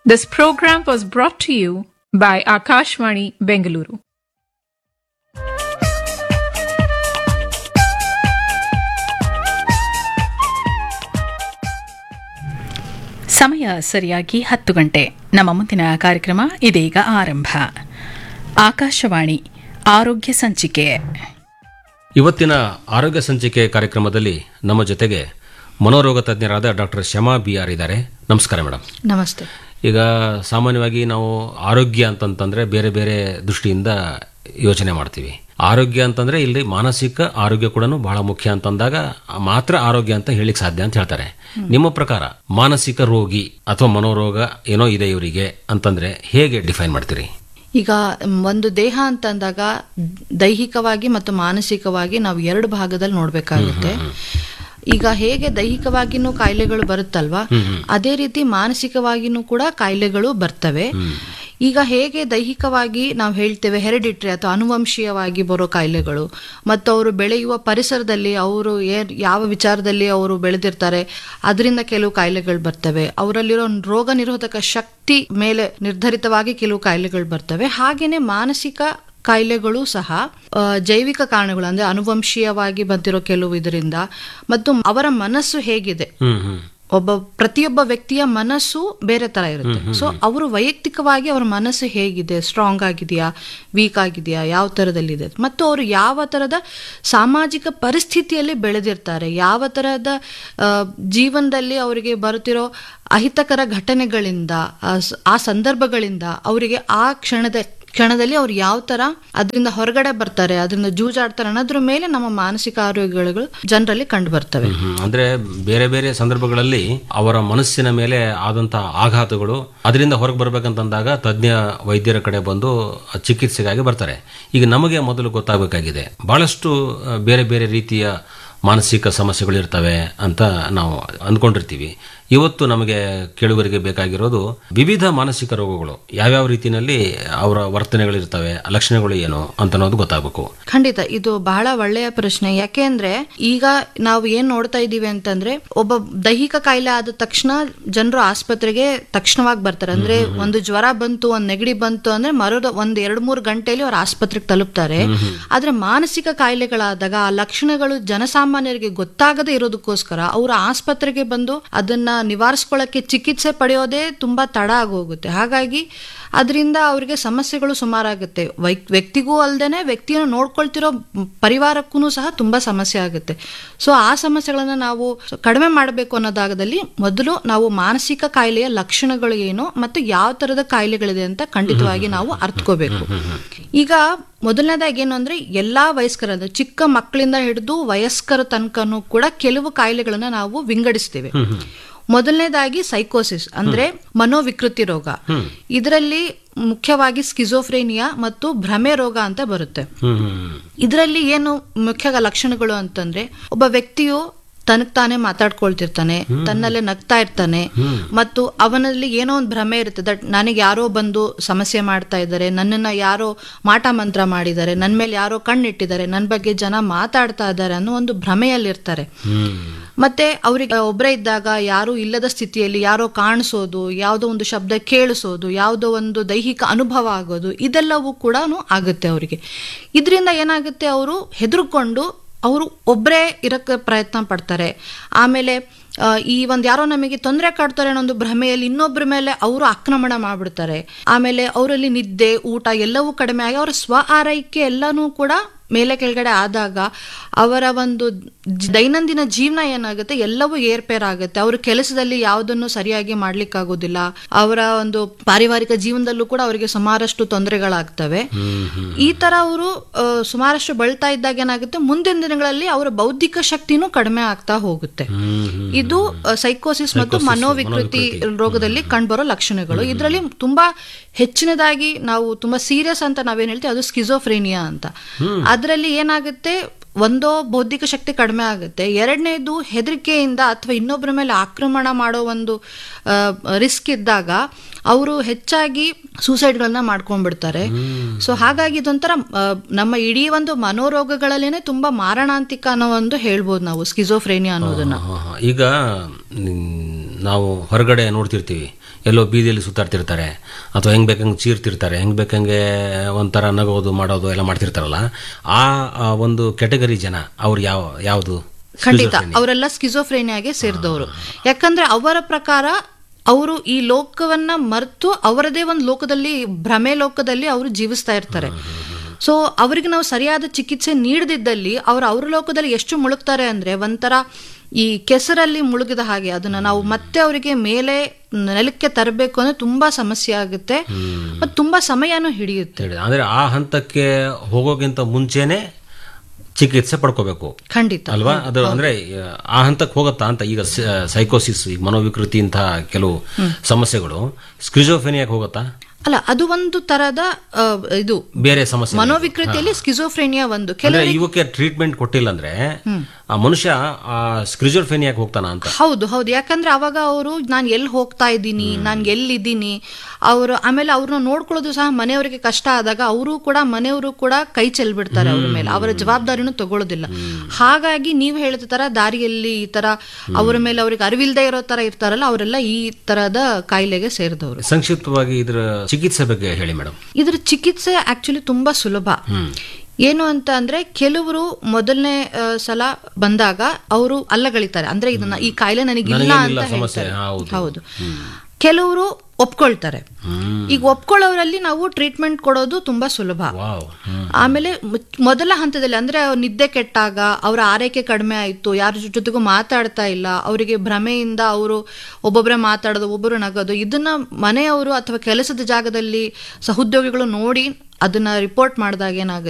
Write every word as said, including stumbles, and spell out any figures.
This program was brought to you by Akashvani Bengaluru. ಸಮಯ ಸರಿಯಾಗಿ ಹತ್ತು ಗಂಟೆ. ನಮ್ಮ ಮುಂದಿನ ಕಾರ್ಯಕ್ರಮ ಇದೀಗ ಆರಂಭ. ಆಕಾಶವಾಣಿ ಆರೋಗ್ಯ ಸಂಚಿಕೆ. ಇವತ್ತಿನ ಆರೋಗ್ಯ ಸಂಚಿಕೆ ಕಾರ್ಯಕ್ರಮದಲ್ಲಿ ನಮ್ಮ ಜೊತೆಗೆ ಮನೋರೋಗ ತಜ್ಞರಾದ ಡಾಕ್ಟರ್ ಶಮಾ ಬಿ ಆರ್ ಇದ್ದಾರೆ. ನಮಸ್ಕಾರ ಮೇಡಮ್. ನಮಸ್ತೆ. ಈಗ ಸಾಮಾನ್ಯವಾಗಿ ನಾವು ಆರೋಗ್ಯ ಅಂತಂತಂದ್ರೆ ಬೇರೆ ಬೇರೆ ದೃಷ್ಟಿಯಿಂದ ಯೋಚನೆ ಮಾಡ್ತೀವಿ. ಆರೋಗ್ಯ ಅಂತಂದ್ರೆ ಇಲ್ಲಿ ಮಾನಸಿಕ ಆರೋಗ್ಯ ಕೂಡ ಬಹಳ ಮುಖ್ಯ ಅಂತಂದಾಗ ಮಾತ್ರ ಆರೋಗ್ಯ ಅಂತ ಹೇಳಿಕ್ ಸಾಧ್ಯ ಅಂತ ಹೇಳ್ತಾರೆ. ನಿಮ್ಮ ಪ್ರಕಾರ ಮಾನಸಿಕ ರೋಗಿ ಅಥವಾ ಮನೋರೋಗ ಏನೋ ಇದೆ ಇವರಿಗೆ ಅಂತಂದ್ರೆ ಹೇಗೆ ಡಿಫೈನ್ ಮಾಡ್ತೀರಿ? ಈಗ ಒಂದು ದೇಹ ಅಂತ ಅಂದಾಗ ದೈಹಿಕವಾಗಿ ಮತ್ತು ಮಾನಸಿಕವಾಗಿ ನಾವು ಎರಡು ಭಾಗದಲ್ಲಿ ನೋಡ್ಬೇಕಾಗುತ್ತೆ. ಈಗ ಹೇಗೆ ದೈಹಿಕವಾಗಿನೂ ಕಾಯಿಲೆಗಳು ಬರುತ್ತಲ್ವಾ, ಅದೇ ರೀತಿ ಮಾನಸಿಕವಾಗಿನೂ ಕೂಡ ಕಾಯಿಲೆಗಳು ಬರ್ತವೆ. ಈಗ ಹೇಗೆ ದೈಹಿಕವಾಗಿ ನಾವು ಹೇಳ್ತೇವೆ ಹೆರಿಡಿಟ್ರಿ ಅಥವಾ ಅನುವಂಶೀಯವಾಗಿ ಬರೋ ಕಾಯಿಲೆಗಳು, ಮತ್ತು ಅವರು ಬೆಳೆಯುವ ಪರಿಸರದಲ್ಲಿ ಅವರು ಏನ್ ಯಾವ ವಿಚಾರದಲ್ಲಿ ಅವರು ಬೆಳೆದಿರ್ತಾರೆ ಅದರಿಂದ ಕೆಲವು ಕಾಯಿಲೆಗಳು ಬರ್ತವೆ. ಅವರಲ್ಲಿರೋ ರೋಗ ನಿರೋಧಕ ಶಕ್ತಿ ಮೇಲೆ ನಿರ್ಧರಿತವಾಗಿ ಕೆಲವು ಕಾಯಿಲೆಗಳು ಬರ್ತವೆ. ಹಾಗೇನೆ ಮಾನಸಿಕ ಕಾಯಿಲೆಗಳು ಸಹ ಜೈವಿಕ ಕಾರಣಗಳು ಅಂದ್ರೆ ಅನುವಂಶೀಯವಾಗಿ ಬಂದಿರೋ ಕೆಲವು ಇದರಿಂದ, ಮತ್ತು ಅವರ ಮನಸ್ಸು ಹೇಗಿದೆ, ಒಬ್ಬ ಪ್ರತಿಯೊಬ್ಬ ವ್ಯಕ್ತಿಯ ಮನಸ್ಸು ಬೇರೆ ತರ ಇರುತ್ತೆ. ಸೊ ಅವರು ವೈಯಕ್ತಿಕವಾಗಿ ಅವರ ಮನಸ್ಸು ಹೇಗಿದೆ, ಸ್ಟ್ರಾಂಗ್ ಆಗಿದೆಯಾ, ವೀಕ್ ಆಗಿದೆಯಾ, ಯಾವ ತರದಲ್ಲಿದೆ, ಮತ್ತು ಅವರು ಯಾವ ತರದ ಸಾಮಾಜಿಕ ಪರಿಸ್ಥಿತಿಯಲ್ಲಿ ಬೆಳೆದಿರ್ತಾರೆ, ಯಾವ ತರಹದ ಜೀವನದಲ್ಲಿ ಅವರಿಗೆ ಬರುತ್ತಿರೋ ಅಹಿತಕರ ಘಟನೆಗಳಿಂದ ಆ ಸಂದರ್ಭಗಳಿಂದ ಅವರಿಗೆ ಆ ಕ್ಷಣದ ಕ್ಷಣದಲ್ಲಿ ಅವ್ರು ಯಾವ ತರ ಅದರಿಂದ ಹೊರಗಡೆ ಬರ್ತಾರೆ, ಅದರಿಂದ ಜೂಜಾಡ್ತಾರೆ ಅನ್ನೋದ್ರ ಮೇಲೆ ನಮ್ಮ ಮಾನಸಿಕ ಆರೋಗ್ಯಗಳು ಜನರಲ್ಲಿ ಕಂಡು ಬರ್ತವೆ. ಅಂದ್ರೆ ಬೇರೆ ಬೇರೆ ಸಂದರ್ಭಗಳಲ್ಲಿ ಅವರ ಮನಸ್ಸಿನ ಮೇಲೆ ಆದಂತಹ ಆಘಾತಗಳು ಅದರಿಂದ ಹೊರಗೆ ಬರ್ಬೇಕಂತಂದಾಗ ತಜ್ಞ ವೈದ್ಯರ ಕಡೆ ಬಂದು ಚಿಕಿತ್ಸೆಗಾಗಿ ಬರ್ತಾರೆ. ಈಗ ನಮಗೆ ಮೊದಲು ಗೊತ್ತಾಗಬೇಕಾಗಿದೆ, ಬಹಳಷ್ಟು ಬೇರೆ ಬೇರೆ ರೀತಿಯ ಮಾನಸಿಕ ಸಮಸ್ಯೆಗಳು ಇರ್ತವೆ ಅಂತ ನಾವು ಅಂದ್ಕೊಂಡಿರ್ತೀವಿ. ಇವತ್ತು ನಮಗೆ ಕೇಳುಗರಿಗೆ ಬೇಕಾಗಿರೋದು ವಿವಿಧ ಮಾನಸಿಕ ರೋಗಗಳು ಯಾವ್ಯಾವ ರೀತಿಯಲ್ಲಿ ಅವರ ವರ್ತನೆಗಳಿರ್ತವೆ, ಲಕ್ಷಣಗಳು ಏನು ಅಂತ ಅನ್ನೋದು ಗೊತ್ತಾಗಬೇಕು. ಖಂಡಿತ ಇದು ಬಹಳ ಒಳ್ಳೆಯ ಪ್ರಶ್ನೆ. ಯಾಕೆಂದ್ರೆ ಈಗ ನಾವು ಏನ್ ನೋಡ್ತಾ ಇದೀವಿ ಅಂತಂದ್ರೆ, ಒಬ್ಬ ದೈಹಿಕ ಕಾಯಿಲೆ ಆದ ತಕ್ಷಣ ಜನರು ಆಸ್ಪತ್ರೆಗೆ ತಕ್ಷಣವಾಗಿ ಬರ್ತಾರೆ. ಅಂದ್ರೆ ಒಂದು ಜ್ವರ ಬಂತು, ಒಂದ್ ನೆಗಡಿ ಬಂತು ಅಂದ್ರೆ ಮರದ ಒಂದ್ ಎರಡ್ ಮೂರು ಗಂಟೆಯಲ್ಲಿ ಅವ್ರು ಆಸ್ಪತ್ರೆಗೆ ತಲುಪ್ತಾರೆ. ಆದ್ರೆ ಮಾನಸಿಕ ಕಾಯಿಲೆಗಳಾದಾಗ ಆ ಲಕ್ಷಣಗಳು ಜನಸಾಮಾನ್ಯರಿಗೆ ಗೊತ್ತಾಗದೇ ಇರೋದಕ್ಕೋಸ್ಕರ ಅವರು ಆಸ್ಪತ್ರೆಗೆ ಬಂದು ಅದನ್ನ ನಿವಾರಿಸ್ಕೊಳ್ಳಕ್ಕೆ ಚಿಕಿತ್ಸೆ ಪಡೆಯೋದೇ ತುಂಬಾ ತಡ ಆಗೋಗುತ್ತೆ. ಹಾಗಾಗಿ ಅದರಿಂದ ಅವರಿಗೆ ಸಮಸ್ಯೆಗಳು ಸುಮಾರಾಗುತ್ತೆ. ವ್ಯಕ್ತಿಗೂ ಅಲ್ದೇನೆ ವ್ಯಕ್ತಿಯನ್ನು ನೋಡ್ಕೊಳ್ತಿರೋ ಪರಿವಾರಕ್ಕೂ ಸಹ ತುಂಬಾ ಸಮಸ್ಯೆ ಆಗುತ್ತೆ. ಸೊ ಆ ಸಮಸ್ಯೆಗಳನ್ನ ನಾವು ಕಡಿಮೆ ಮಾಡಬೇಕು ಅನ್ನೋದಾಗದಲ್ಲಿ ಮೊದಲು ನಾವು ಮಾನಸಿಕ ಕಾಯಿಲೆಯ ಲಕ್ಷಣಗಳು ಏನು ಮತ್ತು ಯಾವ ತರದ ಕಾಯಿಲೆಗಳಿದೆ ಅಂತ ಖಂಡಿತವಾಗಿ ನಾವು ಅರ್ಥಕೋಬೇಕು. ಈಗ ಮೊದಲನೇದಾಗಿ ಏನು ಅಂದ್ರೆ, ಎಲ್ಲಾ ವಯಸ್ಕರ ಅಂದ್ರೆ ಚಿಕ್ಕ ಮಕ್ಕಳಿಂದ ಹಿಡಿದು ವಯಸ್ಕರ ತನಕನೂ ಕೂಡ ಕೆಲವು ಕಾಯಿಲೆಗಳನ್ನ ನಾವು ವಿಂಗಡಿಸ್ತೇವೆ. ಮೊದಲನೇದಾಗಿ ಸೈಕೋಸಿಸ್ ಅಂದ್ರೆ ಮನೋವಿಕೃತಿ ರೋಗ. ಇದರಲ್ಲಿ ಮುಖ್ಯವಾಗಿ ಸ್ಕಿಜೋಫ್ರೇನಿಯಾ ಮತ್ತು ಭ್ರಮೆ ರೋಗ ಅಂತ ಬರುತ್ತೆ. ಇದರಲ್ಲಿ ಏನು ಮುಖ್ಯ ಲಕ್ಷಣಗಳು ಅಂತಂದ್ರೆ, ಒಬ್ಬ ವ್ಯಕ್ತಿಯು ತನಗ್ ತಾನೇ ಮಾತಾಡ್ಕೊಳ್ತಿರ್ತಾನೆ, ತನ್ನಲ್ಲೇ ನಗ್ತಾ ಇರ್ತಾನೆ, ಮತ್ತು ಅವನಲ್ಲಿ ಏನೋ ಒಂದು ಭ್ರಮೆ ಇರುತ್ತೆ, ದಟ್ ನನಗೆ ಯಾರೋ ಬಂದು ಸಮಸ್ಯೆ ಮಾಡ್ತಾ ಇದ್ದಾರೆ, ನನ್ನನ್ನ ಯಾರೋ ಮಾಟ ಮಂತ್ರ ಮಾಡಿದ್ದಾರೆ, ನನ್ನ ಮೇಲೆ ಯಾರೋ ಕಣ್ಣಿಟ್ಟಿದ್ದಾರೆ, ನನ್ನ ಬಗ್ಗೆ ಜನ ಮಾತಾಡ್ತಾ ಇದ್ದಾರೆ ಅನ್ನೋ ಒಂದು ಭ್ರಮೆಯಲ್ಲಿರ್ತಾರೆ. ಮತ್ತೆ ಅವ್ರಿಗೆ ಒಬ್ಬರೇ ಇದ್ದಾಗ ಯಾರು ಇಲ್ಲದ ಸ್ಥಿತಿಯಲ್ಲಿ ಯಾರೋ ಕಾಣಿಸೋದು, ಯಾವುದೋ ಒಂದು ಶಬ್ದ ಕೇಳಿಸೋದು, ಯಾವುದೋ ಒಂದು ದೈಹಿಕ ಅನುಭವ ಆಗೋದು, ಇದೆಲ್ಲವೂ ಕೂಡ ಆಗುತ್ತೆ ಅವರಿಗೆ. ಇದರಿಂದ ಏನಾಗುತ್ತೆ, ಅವರು ಹೆದರ್ಕೊಂಡು ಅವರು ಒಬ್ಬರೇ ಇರಕ್ಕೆ ಪ್ರಯತ್ನ ಪಡ್ತಾರೆ. ಆಮೇಲೆ ಈ ಒಂದ್ ಯಾರೋ ನಮಗೆ ತೊಂದರೆ ಕಾಡ್ತಾರೆ ಅನ್ನೋ ಒಂದು ಭ್ರಮೆಯಲ್ಲಿ ಇನ್ನೊಬ್ಬರ ಮೇಲೆ ಅವರು ಆಕ್ರಮಣ ಮಾಡ್ಬಿಡ್ತಾರೆ. ಆಮೇಲೆ ಅವರಲ್ಲಿ ನಿದ್ದೆ, ಊಟ ಎಲ್ಲವೂ ಕಡಿಮೆ ಆಗಿ ಅವರ ಸ್ವ ಆರೈಕೆ ಎಲ್ಲನೂ ಕೂಡ ಮೇಲೆ ಕೆಳಗಡೆ ಆದಾಗ ಅವರ ಒಂದು ದೈನಂದಿನ ಜೀವನ ಏನಾಗುತ್ತೆ, ಎಲ್ಲವೂ ಏರ್ಪೇರ್ ಆಗುತ್ತೆ. ಅವ್ರ ಕೆಲಸದಲ್ಲಿ ಯಾವುದನ್ನು ಸರಿಯಾಗಿ ಮಾಡ್ಲಿಕ್ಕಾಗೋದಿಲ್ಲ. ಅವರ ಒಂದು ಪಾರಿವಾರಿಕ ಜೀವನದಲ್ಲೂ ಕೂಡ ಅವರಿಗೆ ಸುಮಾರಷ್ಟು ತೊಂದರೆಗಳಾಗ್ತವೆ. ಈ ತರ ಅವರು ಸುಮಾರಷ್ಟು ಬಳಲ್ತಾ ಇದ್ದಾಗ ಏನಾಗುತ್ತೆ, ಮುಂದಿನ ದಿನಗಳಲ್ಲಿ ಅವರ ಬೌದ್ಧಿಕ ಶಕ್ತಿನೂ ಕಡಿಮೆ ಆಗ್ತಾ ಹೋಗುತ್ತೆ. ಇದು ಸೈಕೋಸಿಸ್ ಮತ್ತು ಮನೋವಿಕೃತಿ ರೋಗದಲ್ಲಿ ಕಂಡುಬರೋ ಲಕ್ಷಣಗಳು. ಇದರಲ್ಲಿ ತುಂಬಾ ಹೆಚ್ಚಿನದಾಗಿ ನಾವು ತುಂಬಾ ಸೀರಿಯಸ್ ಅಂತ ನಾವೇನ್ ಹೇಳ್ತೀವಿ ಅದು ಸ್ಕಿಜೋಫ್ರೇನಿಯಾ ಅಂತ. ಅದರಲ್ಲಿ ಏನಾಗುತ್ತೆ, ಒಂದೋ ಬೌದ್ಧಿಕ ಶಕ್ತಿ ಕಡಿಮೆ ಆಗುತ್ತೆ, ಎರಡನೇದು ಹೆದರಿಕೆಯಿಂದ ಅಥವಾ ಇನ್ನೊಬ್ಬರ ಮೇಲೆ ಆಕ್ರಮಣ ಮಾಡೋ ಒಂದು ರಿಸ್ಕ್ ಇದ್ದಾಗ ಅವರು ಹೆಚ್ಚಾಗಿ ಸೂಸೈಡ್ಗಳನ್ನ ಮಾಡ್ಕೊಂಡ್ಬಿಡ್ತಾರೆ. ಸೊ ಹಾಗಾಗಿ ಇದೊಂಥರ ನಮ್ಮ ಇಡೀ ಒಂದು ಮನೋರೋಗಗಳಲ್ಲೇನೆ ತುಂಬಾ ಮಾರಣಾಂತಿಕ ಅನ್ನೋ ಒಂದು ಹೇಳ್ಬೋದು ನಾವು ಸ್ಕಿಜೋಫ್ರೇನಿಯಾ ಅನ್ನೋದನ್ನ. ಈಗ ನಾವು ಹೊರಗಡೆ ನೋಡ್ತಿರ್ತೀವಿ, ಎಲ್ಲೋ ಬೀದಿಯಲ್ಲಿ ಸುತ್ತಾಡ್ತಿರ್ತಾರೆ ಅಥವಾ ಹೆಂಗ್ ಬೇಕಂಗೆ ಚೀರ್ತಿರ್ತಾರೆ, ಹೆಂಗ್ ಬೇಕಂಗೆ ಒಂಥರ ನಗೋದು ಮಾಡೋದು ಎಲ್ಲ ಮಾಡ್ತಿರ್ತಾರಲ್ಲ, ಆ ಆ ಒಂದು ಕೆಟಗರಿ ಜನ ಅವ್ರು ಯಾವ ಯಾವುದು? ಖಂಡಿತ ಅವರೆಲ್ಲ ಸ್ಕಿಜೋಫ್ರೇನಿಯಾಗೆ ಸೇರಿದವರು. ಯಾಕಂದ್ರೆ ಅವರ ಪ್ರಕಾರ ಅವರು ಈ ಲೋಕವನ್ನ ಮರೆತು ಅವರದೇ ಒಂದು ಲೋಕದಲ್ಲಿ, ಭ್ರಮೆ ಲೋಕದಲ್ಲಿ ಅವರು ಜೀವಿಸ್ತಾ ಇರ್ತಾರೆ. ಸೊ ಅವರಿಗೆ ನಾವು ಸರಿಯಾದ ಚಿಕಿತ್ಸೆ ನೀಡದಿದ್ದಲ್ಲಿ ಅವರು ಅವ್ರ ಲೋಕದಲ್ಲಿ ಎಷ್ಟು ಮುಳುಗ್ತಾರೆ ಅಂದ್ರೆ ಒಂಥರ ಈ ಕೆಸರಲ್ಲಿ ಮುಳುಗಿದ ಹಾಗೆ. ಅದನ್ನ ನಾವು ಮತ್ತೆ ಅವರಿಗೆ ಮೇಲೆ ನೆಲಕ್ಕೆ ತರಬೇಕು ಅಂದ್ರೆ ತುಂಬಾ ಸಮಸ್ಯೆ ಆಗುತ್ತೆ ಮತ್ತು ತುಂಬಾ ಸಮಯನೂ ಹಿಡಿಯುತ್ತೆ. ಅಂದ್ರೆ ಆ ಹಂತಕ್ಕೆ ಹೋಗೋಕ್ಕಿಂತ ಮುಂಚೆನೆ ಚಿಕಿತ್ಸೆ ಪಡ್ಕೋಬೇಕು. ಖಂಡಿತ ಅಲ್ವಾ? ಅದು ಅಂದ್ರೆ ಆ ಹಂತಕ್ಕೆ ಹೋಗತ್ತಾ ಅಂತ. ಈಗ ಸೈಕೋಸಿಸ್, ಈಗ ಮನೋವಿಕೃತಿ ಇಂತಹ ಕೆಲವು ಸಮಸ್ಯೆಗಳು ಸ್ಕಿಜೋಫ್ರೆನಿಯಾಗೆ ಹೋಗತ್ತಾ? ಅಲ್ಲ, ಅದು ಒಂದು ತರದ ಇದು ಬೇರೆ ಸಮಸ್ಯೆ. ಮನೋವಿಕೃತಿಯಲ್ಲಿ ಸ್ಕಿಜೋಫ್ರೇನಿಯಾ ಒಂದು. ಕೆಲವು ಇವಕ್ಕೆ ಟ್ರೀಟ್ಮೆಂಟ್ ಕೊಟ್ಟಿಲ್ಲ ಅಂದ್ರೆ ಆ ಮನುಷ್ಯ ಸ್ಕಿಜೋಫ್ರೇನಿಯಾಗೆ ಹೋಗ್ತಾನ ಅಂತ. ಹೌದು ಹೌದು. ಯಾಕಂದ್ರೆ ಅವಾಗ ಅವರು ನಾನು ಎಲ್ಲಿ ಹೋಗ್ತಾ ಇದ್ದೀನಿ, ನಾನು ಎಲ್ಲಿದ್ದೀನಿ, ಅವರು ಆಮೇಲೆ ಅವ್ರನ್ನ ನೋಡ್ಕೊಳ್ಳೋದು ಸಹ ಮನೆಯವರಿಗೆ ಕಷ್ಟ ಆದಾಗ ಅವರು ಕೂಡ ಮನೆಯವರು ಕೂಡ ಕೈ ಚೆಲ್ಬಿಡ್ತಾರೆ ಅವ್ರ ಮೇಲೆ, ಅವರ ಜವಾಬ್ದಾರಿನೂ ತಗೊಳ್ಳೋದಿಲ್ಲ. ಹಾಗಾಗಿ ನೀವು ಹೇಳಿದ ತರ ದಾರಿಯಲ್ಲಿ ಈ ತರ ಅವರ ಮೇಲೆ ಅವ್ರಿಗೆ ಅರಿವಿಲ್ದೇ ಇರೋ ತರ ಇರ್ತಾರಲ್ಲ, ಅವರೆಲ್ಲ ಈ ತರದ ಕಾಯಿಲೆಗೆ ಸೇರಿದವರು. ಸಂಕ್ಷಿಪ್ತವಾಗಿ ಇದರ ಚಿಕಿತ್ಸೆ ಬಗ್ಗೆ ಹೇಳಿ ಮೇಡಮ್. ಇದ್ರ ಚಿಕಿತ್ಸೆ ಆಕ್ಚುಲಿ ತುಂಬಾ ಸುಲಭ. ಏನು ಅಂತ ಅಂದ್ರೆ ಕೆಲವರು ಮೊದಲನೇ ಸಲ ಬಂದಾಗ ಅವರು ಅಲ್ಲಗಳಿತಾರೆ, ಅಂದ್ರೆ ಇದನ್ನ ಈ ಕಾಯಿಲೆ ನನಗಿಲ್ಲ ಅಂತ ಹೇಳ್ತಾರೆ. ಹೌದು. ಕೆಲವರು ಒಪ್ಕೊಳ್ತಾರೆ. ಈಗ ಒಪ್ಕೊಳ್ಳೋರಲ್ಲಿ ನಾವು ಟ್ರೀಟ್ಮೆಂಟ್ ಕೊಡೋದು ತುಂಬಾ ಸುಲಭ. ಆಮೇಲೆ ಮೊದಲ ಹಂತದಲ್ಲಿ ಅಂದ್ರೆ ನಿದ್ದೆ ಕೆಟ್ಟಾಗ, ಅವರ ಆರೈಕೆ ಕಡಿಮೆ ಆಯ್ತು, ಯಾರ ಜೊತೆಗೂ ಮಾತಾಡ್ತಾ ಇಲ್ಲ, ಅವರಿಗೆ ಭ್ರಮೆಯಿಂದ ಅವರು ಒಬ್ಬೊಬ್ಬರೇ ಮಾತಾಡೋದು, ಒಬ್ಬರು ನಗೋದು, ಇದನ್ನ ಮನೆಯವರು ಅಥವಾ ಕೆಲಸದ ಜಾಗದಲ್ಲಿ ಸಹೋದ್ಯೋಗಿಗಳು ನೋಡಿ ಅದನ್ನ ರಿಪೋರ್ಟ್ ಮಾಡಿದಾಗ ಏನಾಗುತ್ತೆ